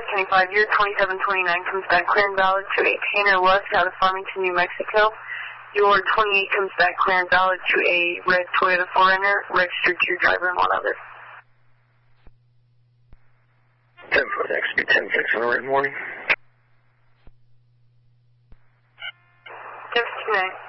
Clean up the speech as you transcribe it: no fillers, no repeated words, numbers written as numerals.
County 5, your 2729 comes back clear and valid to a Painter West out of Farmington, New Mexico. Your 28 comes back clear and valid to a red Toyota 4Runner registered to your driver and one other. 10-4, XB 10-6 on the right morning. 10-59.